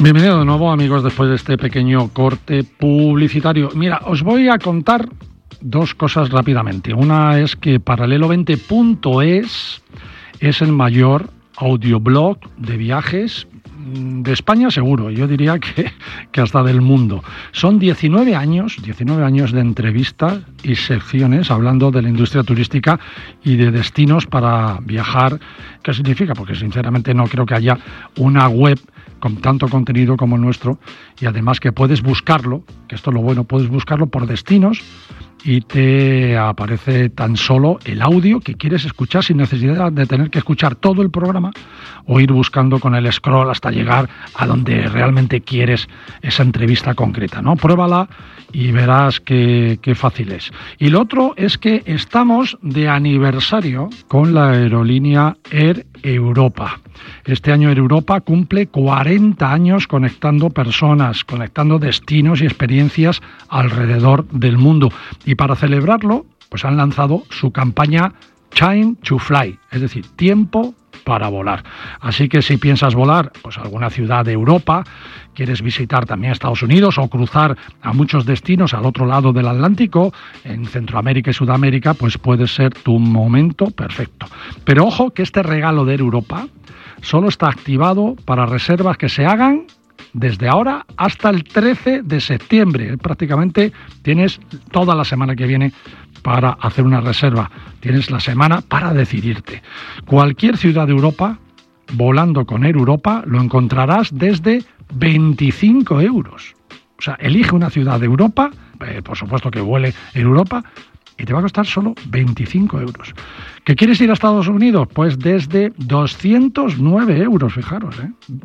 Bienvenido de nuevo, amigos, después de este pequeño corte publicitario. Mira, os voy a contar dos cosas rápidamente. Una es que Paralelo20.es es el mayor audioblog de viajes de España, seguro. Yo diría que hasta del mundo. Son 19 años de entrevistas y secciones hablando de la industria turística y de destinos para viajar. ¿Qué significa? Porque sinceramente no creo que haya una web con tanto contenido como el nuestro, y además que puedes buscarlo, que esto es lo bueno, puedes buscarlo por destinos y te aparece tan solo el audio que quieres escuchar sin necesidad de tener que escuchar todo el programa o ir buscando con el scroll hasta llegar a donde realmente quieres esa entrevista concreta, ¿no? Pruébala y verás qué fácil es. Y lo otro es que estamos de aniversario con la aerolínea Air Europa. Este año Air Europa cumple 40 años conectando personas, conectando destinos y experiencias alrededor del mundo. Y para celebrarlo, pues han lanzado su campaña Time to Fly, es decir, tiempo para volar. Así que si piensas volar pues a alguna ciudad de Europa, quieres visitar también Estados Unidos o cruzar a muchos destinos al otro lado del Atlántico, en Centroamérica y Sudamérica, pues puede ser tu momento perfecto. Pero ojo que este regalo de Air Europa solo está activado para reservas que se hagan desde ahora hasta el 13 de septiembre. Prácticamente tienes toda la semana que viene para hacer una reserva. Tienes la semana para decidirte. Cualquier ciudad de Europa, volando con Air Europa, lo encontrarás desde 25 euros. O sea, elige una ciudad de Europa, por supuesto que vuele Air Europa, y te va a costar solo 25 euros. ¿Que quieres ir a Estados Unidos? Pues desde 209 euros, fijaros,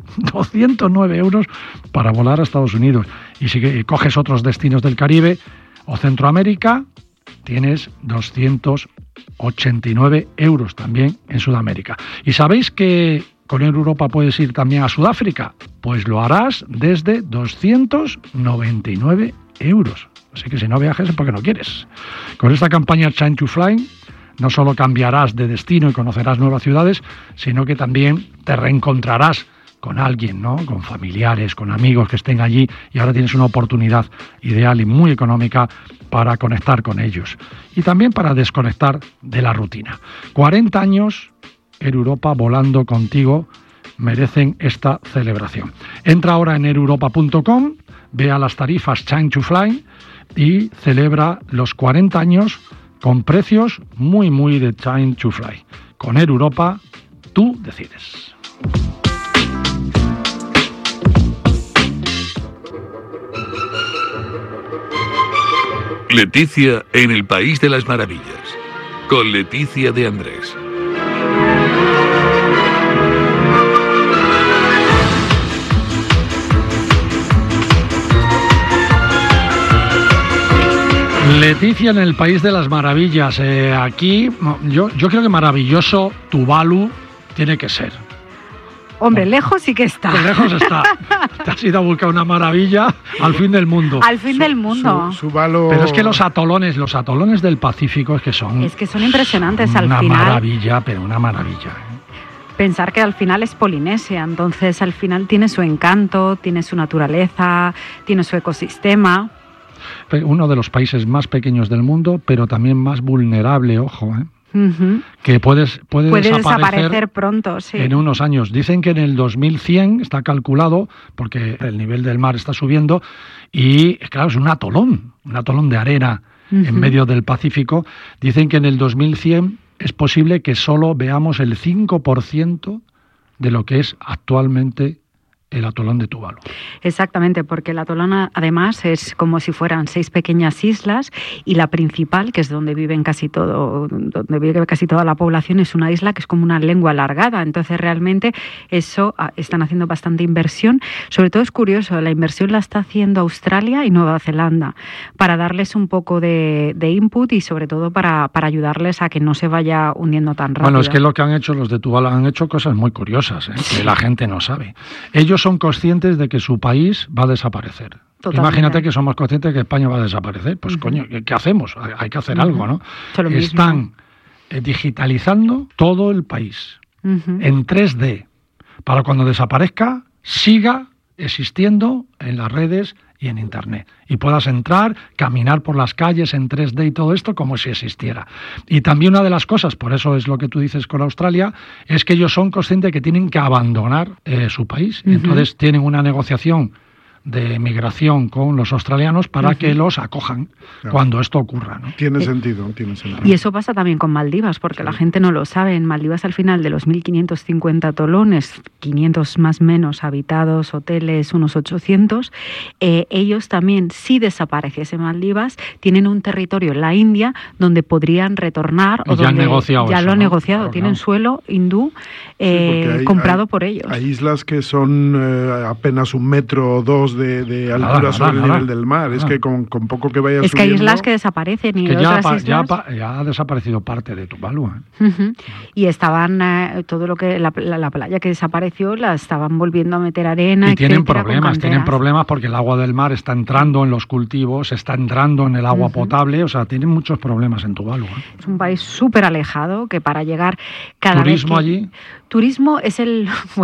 209 euros para volar a Estados Unidos. Y si coges otros destinos del Caribe o Centroamérica, tienes 289 euros también en Sudamérica. ¿Y sabéis que con Air Europa puedes ir también a Sudáfrica? Pues lo harás desde 299 euros. Así que si no viajes es porque no quieres. Con esta campaña Time to Fly no solo cambiarás de destino y conocerás nuevas ciudades, sino que también te reencontrarás con alguien, ¿no? Con familiares, con amigos que estén allí, y ahora tienes una oportunidad ideal y muy económica para conectar con ellos y también para desconectar de la rutina. 40 años Air Europa volando contigo merecen esta celebración. Entra ahora en aireuropa.com, vea las tarifas Time to Fly y celebra los 40 años con precios muy de Time to Fly. Con Air Europa, tú decides. Leticia en el País de las Maravillas, con Leticia de Andrés. Leticia en el País de las Maravillas. Aquí, yo creo que maravilloso Tuvalu tiene que ser. Hombre, lejos sí que está. Pues lejos está. Te has ido a buscar una maravilla al fin del mundo. Al fin del mundo. Pero es que los atolones del Pacífico es que son impresionantes al final. Una maravilla, pero una maravilla. Pensar que al final es Polinesia, entonces al final tiene su encanto, tiene su naturaleza, tiene su ecosistema. Uno de los países más pequeños del mundo, pero también más vulnerable, ojo, Uh-huh. Que puede desaparecer pronto, sí. En unos años. Dicen que en el 2100 está calculado, porque el nivel del mar está subiendo, y claro, es un atolón de arena en medio del Pacífico. Dicen que en el 2100 es posible que solo veamos el 5% de lo que es actualmente el atolón de Tuvalu. Exactamente, porque el atolón además es como si fueran 6 pequeñas islas, y la principal, que es donde vive casi toda la población, es una isla que es como una lengua alargada. Entonces realmente eso están haciendo bastante inversión. Sobre todo es curioso, la inversión la está haciendo Australia y Nueva Zelanda para darles un poco de input y sobre todo para ayudarles a que no se vaya hundiendo tan rápido. Bueno, es que lo que han hecho los de Tuvalu, han hecho cosas muy curiosas, que la gente no sabe. Ellos son conscientes de que su país va a desaparecer. Totalmente. Imagínate que somos conscientes de que España va a desaparecer. Pues coño, ¿qué hacemos? Hay que hacer algo, ¿no? Están digitalizando todo el país en 3D para cuando desaparezca siga existiendo en las redes y en Internet. Y puedas entrar, caminar por las calles en 3D y todo esto como si existiera. Y también una de las cosas, por eso es lo que tú dices con Australia, es que ellos son conscientes de que tienen que abandonar su país. Entonces tienen una negociación de migración con los australianos para que los acojan cuando esto ocurra, ¿no? Tiene sentido. Y eso pasa también con Maldivas, porque la gente no lo sabe. En Maldivas, al final de los 1.550 atolones, 500 más menos habitados, hoteles, unos 800, ellos también, si desapareciese Maldivas, tienen un territorio en la India donde podrían retornar. Y ya han negociado ya eso, lo han ¿no? negociado. Claro, tienen suelo hindú comprado por ellos. Hay islas que son apenas 1 metro o 2 de altura sobre el nivel del mar. Es que con poco que vaya es subiendo... que hay islas que desaparecen y que otras islas... ya ha desaparecido parte de Tuvalu. Y estaban, todo lo que la playa que desapareció la estaban volviendo a meter arena, y tienen etcétera, problemas porque el agua del mar está entrando en los cultivos, está entrando en el agua potable, o sea, tienen muchos problemas en Tuvalu. Es un país súper alejado que para llegar cada ¿Turismo vez que... allí? Turismo es el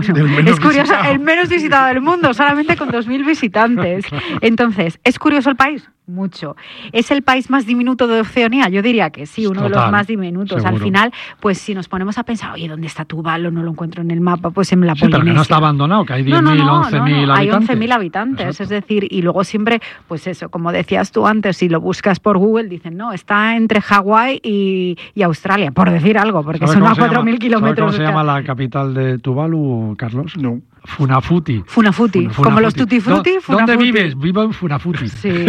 menos visitado del mundo, solamente con 2.000 visitantes. Entonces, ¿es curioso el país? Mucho. ¿Es el país más diminuto de Oceanía? Yo diría que sí, uno de los más diminutos. Seguro. Al final, pues si nos ponemos a pensar, oye, ¿dónde está Tuvalu? No lo encuentro en el mapa, pues en la Polinesia. Pero que no está abandonado, que hay 10.000, 11.000 habitantes. Hay 11.000 habitantes, exacto. Es decir, y luego siempre, pues eso, como decías tú antes, si lo buscas por Google, dicen, no, está entre Hawái y Australia, por decir algo, porque son a 4.000 kilómetros. ¿Cómo se llama la capital de Tuvalu, Carlos? No. Funafuti, como los Tutti Frutti. ¿Dónde vives? Vivo en Funafuti. Sí.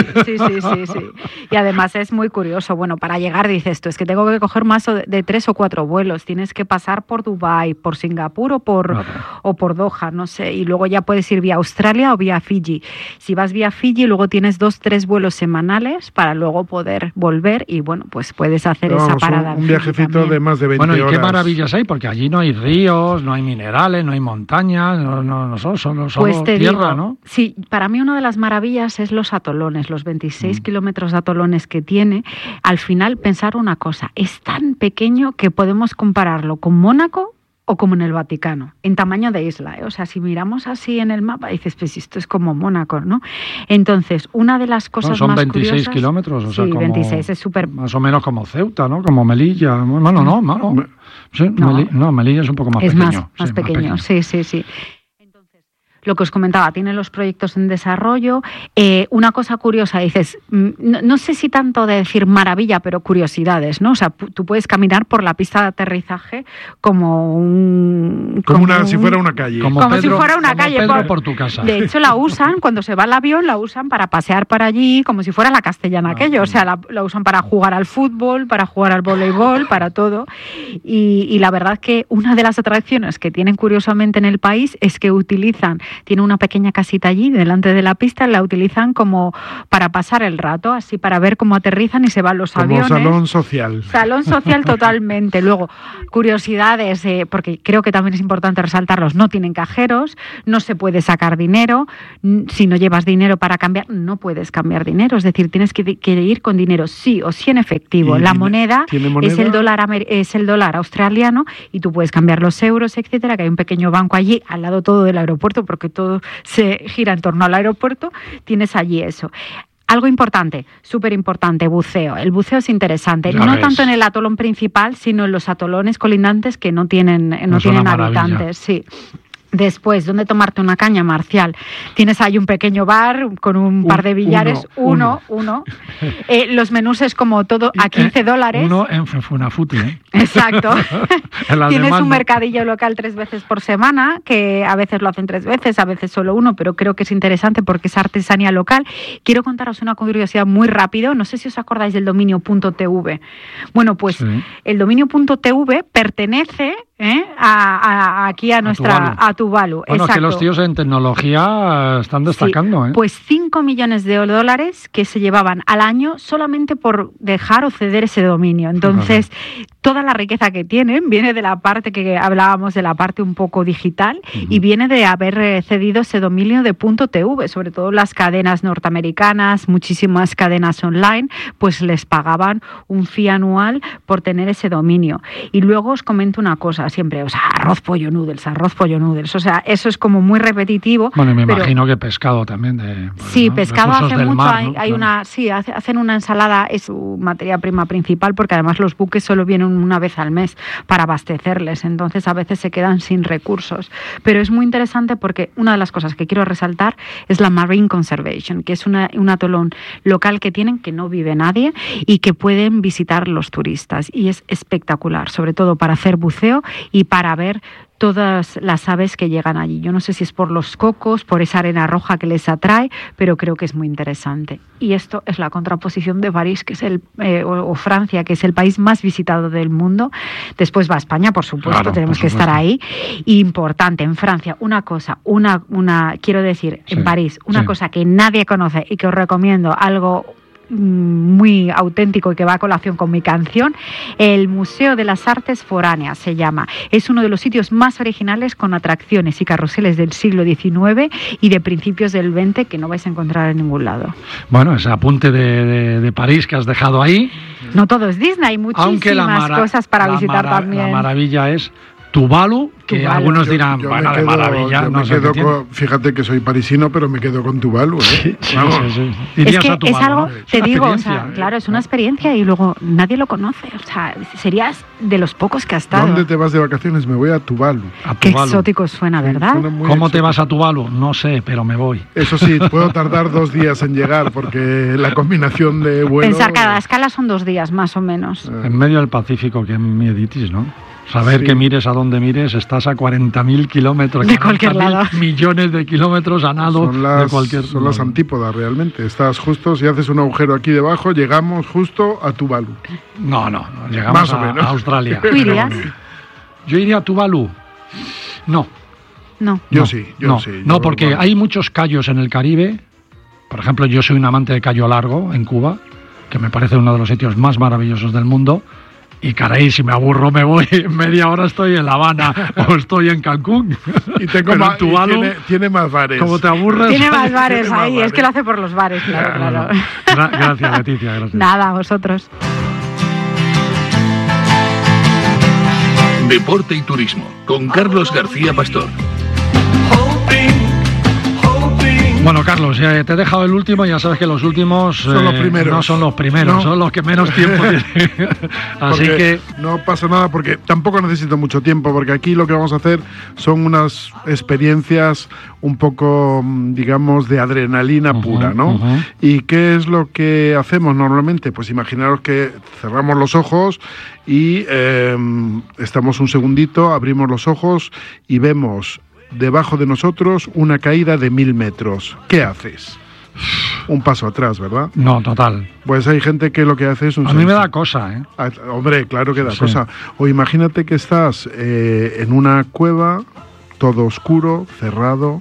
Y además es muy curioso. Bueno, para llegar dices tú, es que tengo que coger más de 3 o 4 vuelos. Tienes que pasar por Dubái, por Singapur o por Doha, no sé. Y luego ya puedes ir vía Australia o vía Fiji. Si vas vía Fiji, luego tienes 2-3 vuelos semanales para luego poder volver y bueno, pues puedes hacer esa parada. Un viajecito de más de 20 horas. Bueno, ¿y qué maravillas hay? Porque allí no hay ríos, no hay minerales, no hay montañas, no solo pues te tierra, digo, ¿no? Sí, para mí una de las maravillas es los atolones, los 26 kilómetros de atolones que tiene. Al final, pensar una cosa, es tan pequeño que podemos compararlo con Mónaco o como en el Vaticano, en tamaño de isla, ¿eh? O sea, si miramos así en el mapa, dices, pues esto es como Mónaco, ¿no? Entonces, una de las cosas son más 26 curiosas... kilómetros, o sea, sí, como 26, es súper... Más o menos como Ceuta, ¿no? Como Melilla. Bueno, no. Sí, Melilla es un poco más pequeño. Es más pequeño, sí. Lo que os comentaba, tiene los proyectos en desarrollo. Una cosa curiosa, dices, no sé si tanto de decir maravilla, pero curiosidades, ¿no? O sea, tú puedes caminar por la pista de aterrizaje si fuera una calle. Como si fuera una calle. Pedro por tu casa. De hecho, la usan, cuando se va el avión, la usan para pasear por allí, como si fuera la Castellana aquello. O sea, la usan para jugar al fútbol, para jugar al voleibol, para todo. Y la verdad que una de las atracciones que tienen curiosamente en el país es que tiene una pequeña casita allí delante de la pista, la utilizan como para pasar el rato, así para ver cómo aterrizan y se van los aviones. Como salón social. Salón social totalmente. Luego, curiosidades, porque creo que también es importante resaltarlos, no tienen cajeros, no se puede sacar dinero, si no llevas dinero para cambiar, no puedes cambiar dinero, es decir, tienes que ir con dinero sí o sí en efectivo. La moneda es el dólar australiano y tú puedes cambiar los euros, etcétera, que hay un pequeño banco allí al lado todo del aeropuerto, porque todo se gira en torno al aeropuerto, tienes allí eso. Algo importante, súper importante, buceo. El buceo es interesante, tanto en el atolón principal, sino en los atolones colindantes que no tienen habitantes. Sí. Después, ¿dónde tomarte una caña, Marcial? Tienes ahí un pequeño bar con un par de billares, uno. Los menús es como todo a $15. Uno en Funafuti, ¿eh? Exacto. Tienes un mercadillo local 3 veces por semana, que a veces lo hacen 3 veces, a veces solo uno, pero creo que es interesante porque es artesanía local. Quiero contaros una curiosidad muy rápido. No sé si os acordáis del dominio .tv. Bueno, pues el dominio .tv pertenece aquí a Tuvalu. Bueno, que los tíos en tecnología están destacando. Pues 5 millones de dólares que se llevaban al año solamente por dejar o ceder ese dominio. Entonces, toda la riqueza que tienen viene de la parte que hablábamos, de la parte un poco digital, y viene de haber cedido ese dominio de .tv, sobre todo las cadenas norteamericanas, muchísimas cadenas online, pues les pagaban un fee anual por tener ese dominio. Y luego os comento una cosa, sea, siempre, o sea, arroz, pollo, noodles, o sea, eso es como muy repetitivo. Bueno, me imagino que pescado también. Sí, ¿no? Pescado hace mucho, mar, ¿no? hay una, sí, hacen una ensalada, es su materia prima principal, porque además los buques solo vienen una vez al mes para abastecerles, entonces a veces se quedan sin recursos. Pero es muy interesante porque una de las cosas que quiero resaltar es la Marine Conservation, que es un atolón local que tienen, que no vive nadie y que pueden visitar los turistas, y es espectacular, sobre todo para hacer buceo y para ver todas las aves que llegan allí. Yo no sé si es por los cocos, por esa arena roja que les atrae, pero creo que es muy interesante. Y esto es la contraposición de París, que es o Francia, que es el país más visitado del mundo. Después va España, por supuesto, claro, tenemos que estar ahí. Importante, en Francia, una cosa, quiero decir, en París, una cosa que nadie conoce y que os recomiendo, algo muy auténtico y que va a colación con mi canción, el Museo de las Artes Foráneas se llama. Es uno de los sitios más originales, con atracciones y carruseles del siglo XIX y de principios del XX que no vais a encontrar en ningún lado. Bueno, ese apunte de París que has dejado ahí. No todo es Disney, hay muchísimas cosas para visitar también. La maravilla es Tuvalu, que algunos dirán, bueno, de maravilla. Fíjate que soy parisino, pero me quedo con Tuvalu. Sí. Es que Tuvalu, es algo, ¿no? Te digo, o sea, claro, es una experiencia y luego nadie lo conoce. O sea, serías de los pocos que has estado. ¿Dónde te vas de vacaciones? Me voy a Tuvalu. Qué exótico suena, ¿verdad? Suena ¿Cómo exótico. Te vas a Tuvalu? No sé, pero me voy. Eso sí, puedo tardar 2 días en llegar, porque la combinación de vuelo... Pensar, cada escala son 2 días, más o menos. En medio del Pacífico, que mieditis, ¿no? Saber que mires a donde mires, estás a 40.000 kilómetros. De cualquier lado. Millones de kilómetros a nado de cualquier lado. Son las antípodas, realmente. Estás justo, si haces un agujero aquí debajo, llegamos justo a Tuvalu. No, llegamos más o menos a Australia. ¿Tú irías? Yo iría a Tuvalu. No. Yo sí. No, porque hay muchos cayos en el Caribe. Por ejemplo, yo soy un amante de Cayo Largo, en Cuba, que me parece uno de los sitios más maravillosos del mundo. Y caray, si me aburro me voy, en media hora estoy en La Habana o estoy en Cancún. Y tengo más, Tuvalu, tiene más bares. Como te aburres... Tiene más bares ahí, es que lo hace por los bares, claro. Gracias, Leticia, gracias. Nada, a vosotros. Deporte y turismo, con Carlos García Pastor. Bueno, Carlos, te he dejado el último, ya sabes que los últimos son los primeros. No son los primeros, son los que menos tiempo tienen. Así que no pasa nada, porque tampoco necesito mucho tiempo, porque aquí lo que vamos a hacer son unas experiencias un poco, digamos, de adrenalina pura, ¿no? ¿Y qué es lo que hacemos normalmente? Pues imaginaros que cerramos los ojos y estamos un segundito, abrimos los ojos y vemos debajo de nosotros una caída de 1000 metros. ¿Qué haces? Un paso atrás, ¿verdad? No, total. Pues hay gente que lo que hace es un... A mí me da cosa, ¿eh? Hombre, claro que da cosa. O imagínate que estás en una cueva, todo oscuro, cerrado,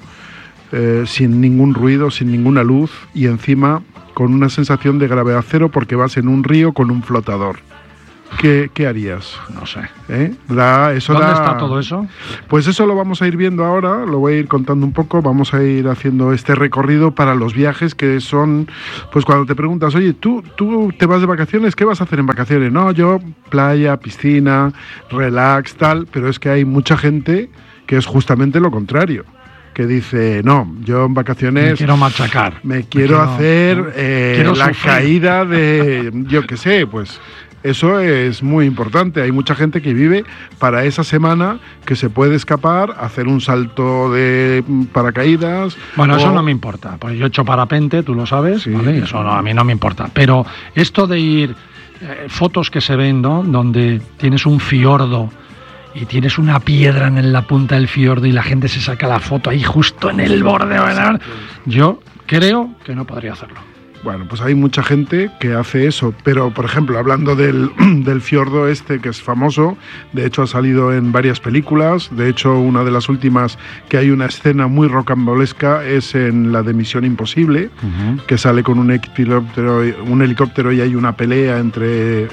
sin ningún ruido, sin ninguna luz, y encima con una sensación de gravedad cero porque vas en un río con un flotador. ¿Qué harías? No sé. ¿Dónde está todo eso? Pues eso lo vamos a ir viendo ahora, lo voy a ir contando un poco, vamos a ir haciendo este recorrido para los viajes que son, pues cuando te preguntas, oye, ¿tú te vas de vacaciones? ¿Qué vas a hacer en vacaciones? No, yo, playa, piscina, relax, tal, pero es que hay mucha gente que es justamente lo contrario, que dice, no, yo en vacaciones... Me quiero machacar. Me quiero hacer la caída de, yo qué sé, pues... Eso es muy importante. Hay mucha gente que vive para esa semana que se puede escapar, hacer un salto de paracaídas. Bueno, eso no me importa. Pues yo he hecho parapente, tú lo sabes, ¿vale? Eso a mí no me importa. Pero esto de ir, fotos que se ven, ¿no? Donde tienes un fiordo y tienes una piedra en la punta del fiordo y la gente se saca la foto ahí justo en el borde, ¿verdad? Yo creo que no podría hacerlo. Bueno, pues hay mucha gente que hace eso, pero por ejemplo, hablando del fiordo este, que es famoso, de hecho ha salido en varias películas, de hecho una de las últimas que hay una escena muy rocambolesca es en la de Misión Imposible, que sale con un helicóptero y hay una pelea entre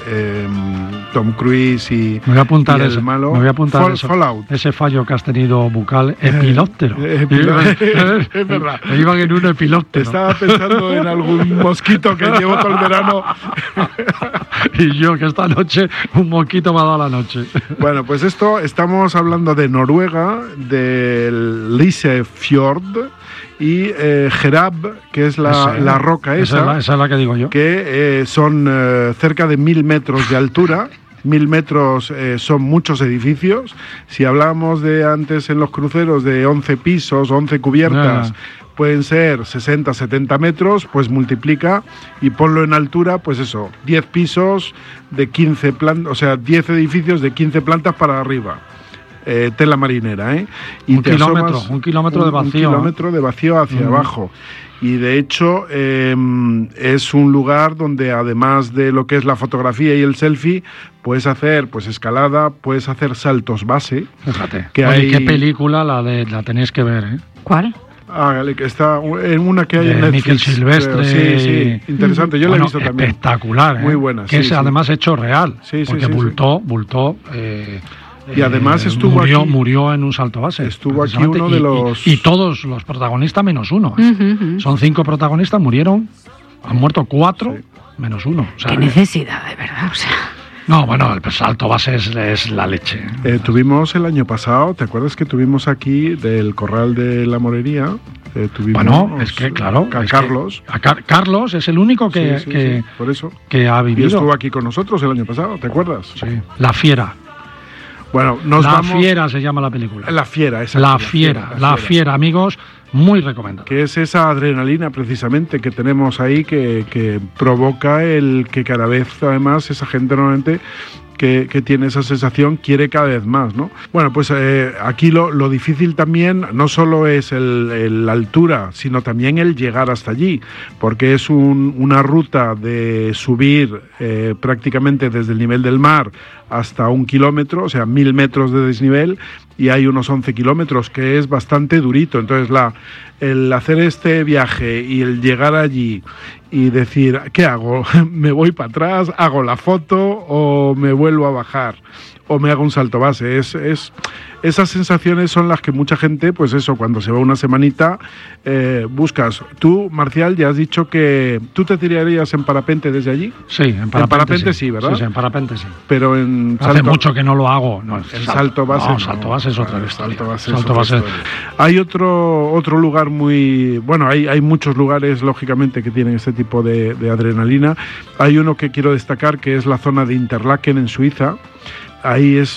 Tom Cruise y me voy a apuntar el malo. Me voy a apuntar Fallout. Ese fallo que has tenido bucal, epilóptero. Es verdad. Iban en un epilóptero. Estaba pensando en algún mosquito que llevo todo el verano. Y yo, que esta noche un mosquito me ha dado la noche. Bueno, pues estamos hablando de Noruega, del Lysefjord y Gerab, que es la roca esa. Esa es la que digo yo. Que son cerca de 1000 metros de altura. 1000 metros son muchos edificios. Si hablábamos de antes en los cruceros de 11 pisos, 11 cubiertas, pueden ser 60, 70 metros, pues multiplica y ponlo en altura, pues eso, 10 pisos de 15 plantas, o sea, 10 edificios de 15 plantas para arriba. Tela marinera, ¿eh? Y un kilómetro de vacío. Un kilómetro de vacío hacia abajo. Y de hecho es un lugar donde además de lo que es la fotografía y el selfie, puedes hacer pues escalada, puedes hacer saltos base. Fíjate. Oye, qué película la tenéis que ver, ¿eh? ¿Cuál? Que está en una que hay en Netflix. Miquel Silvestre. Sí, interesante. Yo la he visto también. Espectacular, ¿eh? Muy buena. Que es además hecho real. Porque bultó. Y además murió en un salto base. Estuvo aquí uno de los... Y todos los protagonistas menos uno. Son 5 protagonistas, han muerto 4 menos 1. O sea, qué necesidad, de verdad, o sea... No, bueno, el salto base es la leche. Tuvimos el año pasado, ¿te acuerdas que tuvimos aquí del Corral de la Morería? Bueno, es que claro... Carlos. Carlos es el único que por eso. Que ha vivido. Y estuvo aquí con nosotros el año pasado, ¿te acuerdas? Sí. La Fiera. Bueno, Fiera se llama la película. La Fiera, esa. La Fiera, amigos, muy recomendable. Que es esa adrenalina precisamente que tenemos ahí que provoca el que cada vez, además, esa gente normalmente que tiene esa sensación quiere cada vez más, ¿no? Bueno, pues aquí lo difícil también no solo es la altura, sino también el llegar hasta allí, porque es una ruta de subir prácticamente desde el nivel del mar hasta 1 kilómetro, o sea, 1000 metros de desnivel, y hay unos 11 kilómetros, que es bastante durito. Entonces, el hacer este viaje y el llegar allí y decir, ¿qué hago? ¿Me voy para atrás? ¿Hago la foto? ¿O me vuelvo a bajar? ¿O me hago un salto base? Esas sensaciones son las que mucha gente, pues eso, cuando se va una semanita, buscas. Tú, Marcial, ya has dicho que tú te tirarías en parapente desde allí. Sí, en parapente sí, ¿verdad? Sí, en parapente sí. Pero en salto... Hace mucho que no lo hago. No, el salto base. No, salto base es otra historia. Salto base. Hay otro lugar muy... Bueno, hay muchos lugares, lógicamente, que tienen este tipo de adrenalina. Hay uno que quiero destacar, que es la zona de Interlaken, en Suiza. Ahí es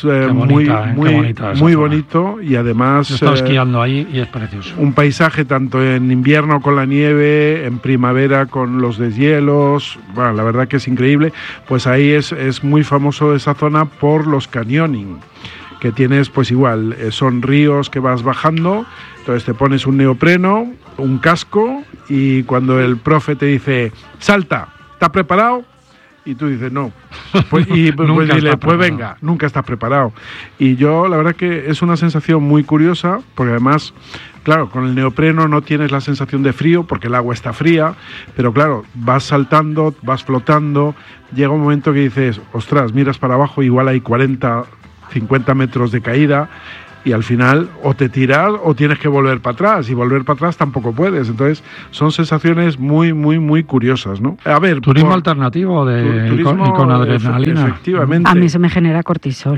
muy bonito, y además... Yo he estado esquiando ahí y es precioso. Un paisaje tanto en invierno con la nieve, en primavera con los deshielos. Bueno, la verdad que es increíble. Pues ahí es muy famoso esa zona por los canyoning, que tienes pues igual, son ríos que vas bajando, entonces te pones un neopreno, un casco, y cuando el profe te dice, salta, ¿estás preparado? Y tú dices, no. Pues dile, pues venga, nunca estás preparado. Y yo, la verdad que es una sensación muy curiosa, porque además, claro, con el neopreno no tienes la sensación de frío, porque el agua está fría, pero claro, vas saltando, vas flotando, llega un momento que dices, ostras, miras para abajo, igual hay 40, 50 metros de caída, y al final o te tiras o tienes que volver para atrás, y volver para atrás tampoco puedes. Entonces son sensaciones muy, muy, muy curiosas, ¿no? A ver, turismo alternativo y con adrenalina. Efectivamente. A mí se me genera cortisol.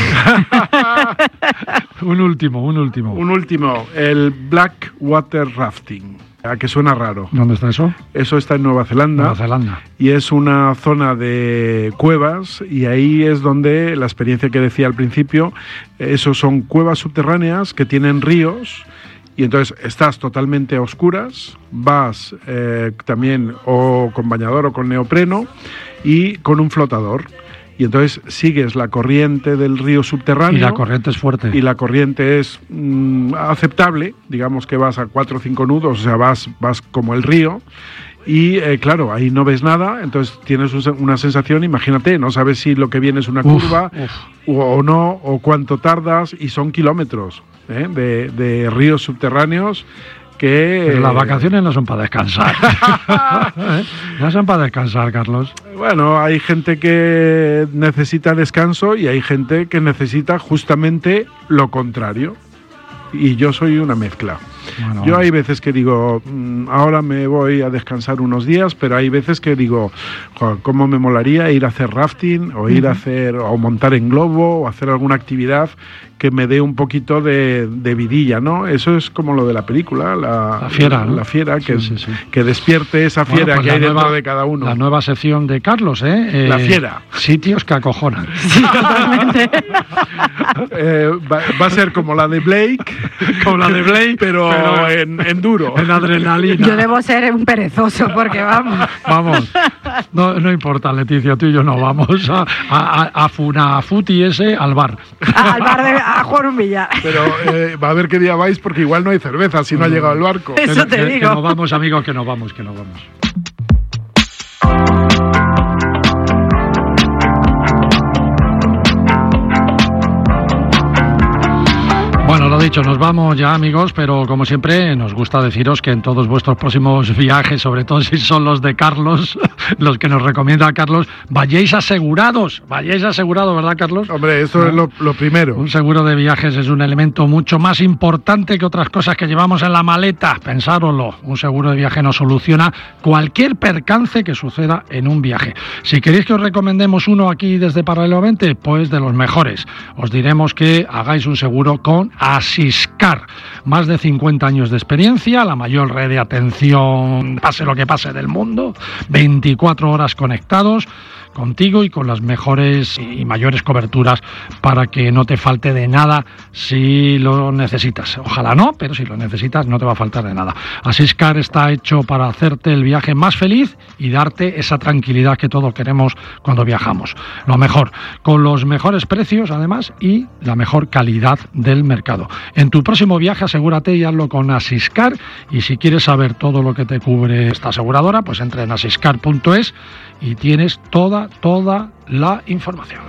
Un último. Un último, el Black Water Rafting. Que suena raro. ¿Dónde está eso? Eso está en Nueva Zelanda. Y es una zona de cuevas, y ahí es donde la experiencia que decía al principio, esos son cuevas subterráneas que tienen ríos, y entonces estás totalmente a oscuras, vas también o con bañador o con neopreno y con un flotador. Y entonces sigues la corriente del río subterráneo. Y la corriente es fuerte. Y la corriente es aceptable, digamos que vas a 4 o 5 nudos, o sea, vas como el río. Y claro, ahí no ves nada, entonces tienes una sensación, imagínate, no sabes si lo que viene es una curva o no, o cuánto tardas, y son kilómetros de ríos subterráneos. Pero las vacaciones no son para descansar. No son para descansar, Carlos. Bueno, hay gente que necesita descanso y hay gente que necesita justamente lo contrario. Y yo soy una mezcla. Bueno, yo hay veces que digo, ahora me voy a descansar unos días, pero hay veces que digo, joder, cómo me molaría ir a hacer rafting o ir a hacer o montar en globo o hacer alguna actividad que me dé un poquito de vidilla, ¿no? Eso es como lo de la película, la fiera, ¿no? La fiera, que, sí. que despierte esa fiera pues que hay dentro de cada uno. La nueva sección de Carlos, La fiera. Sitios que acojonan. Sí, totalmente. Va a ser como la de Blake, pero en duro. En adrenalina. Yo debo ser un perezoso porque vamos. Vamos, no importa, Leticia, tú y yo no vamos a Funafuti ese al bar. Al bar a jugar un billar. Pero va a ver qué día vais porque igual no hay cerveza si no ha llegado el barco. Eso te digo. Que nos vamos, amigos, que nos vamos. Bueno, lo dicho, nos vamos ya, amigos, pero como siempre nos gusta deciros que en todos vuestros próximos viajes, sobre todo si son los de Carlos, los que nos recomienda Carlos, vayáis asegurados, ¿verdad, Carlos? Hombre, eso es lo primero. Un seguro de viajes es un elemento mucho más importante que otras cosas que llevamos en la maleta, pensároslo. Un seguro de viaje nos soluciona cualquier percance que suceda en un viaje. Si queréis que os recomendemos uno aquí desde Paralelo 20, pues de los mejores. Os diremos que hagáis un seguro con Asiscar. Más de 50 años de experiencia, la mayor red de atención, pase lo que pase del mundo, 24 horas conectados contigo y con las mejores y mayores coberturas para que no te falte de nada si lo necesitas. Ojalá no, pero si lo necesitas no te va a faltar de nada. Asiscar está hecho para hacerte el viaje más feliz y darte esa tranquilidad que todos queremos cuando viajamos. Lo mejor, con los mejores precios además y la mejor calidad del mercado. En tu próximo viaje asegúrate y hazlo con Asiscar, y si quieres saber todo lo que te cubre esta aseguradora, pues entra en asiscar.es y tienes toda la información.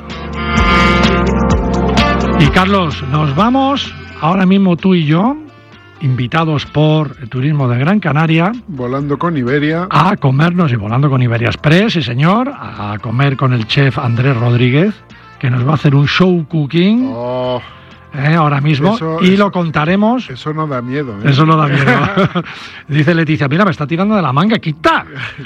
Y Carlos, nos vamos ahora mismo tú y yo, invitados por el Turismo de Gran Canaria, volando con Iberia, a comernos, y volando con Iberia Express, sí señor, a comer con el chef Andrés Rodríguez, que nos va a hacer un show cooking. Ahora mismo, lo contaremos. Eso no da miedo. Eso no da miedo. Dice Leticia, mira, me está tirando de la manga, quita.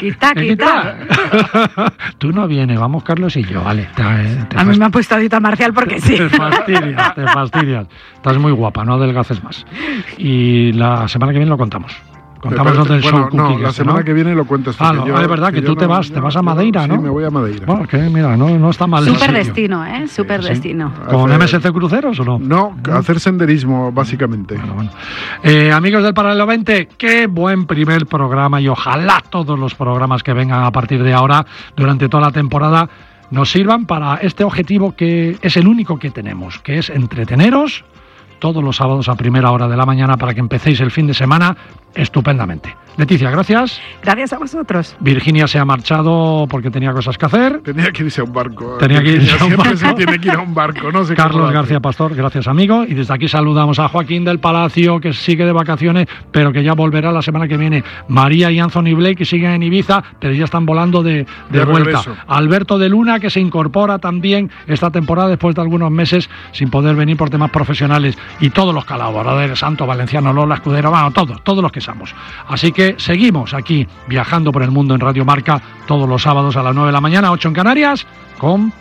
Tú no vienes, vamos Carlos y yo, vale. A mí me ha puesto Dita Marcial porque sí. Te fastidias. Estás muy guapa, no adelgaces más. Y la semana que viene lo contamos. Contamos lo del show cooking. No, la semana que viene lo cuentas tú. Es verdad que tú te vas a Madeira, ¿no? Sí, me voy a Madeira. Bueno, que mira, no está mal. Súper destino, súper destino. ¿Con MSC Cruceros o no? No, hacer senderismo, básicamente. Bueno. Amigos del Paralelo 20, qué buen primer programa, y ojalá todos los programas que vengan a partir de ahora, durante toda la temporada, nos sirvan para este objetivo que es el único que tenemos, que es entreteneros todos los sábados a primera hora de la mañana para que empecéis el fin de semana estupendamente. Leticia, gracias. Gracias a vosotros. Virginia se ha marchado porque tenía cosas que hacer. Tenía que irse a un barco. Siempre se tiene que ir a un barco. No sé. Carlos García Pastor, gracias amigo. Y desde aquí saludamos a Joaquín del Palacio, que sigue de vacaciones, pero que ya volverá la semana que viene. María y Anthony Blake, que siguen en Ibiza, pero ya están volando de vuelta. Regreso. Alberto de Luna, que se incorpora también esta temporada después de algunos meses sin poder venir por temas profesionales. Y todos los colaboradores, Santo, Valenciano, Lola, Escudero, bueno, todos los que somos. Así que seguimos aquí viajando por el mundo en Radio Marca todos los sábados a las 9 de la mañana, 8 en Canarias, con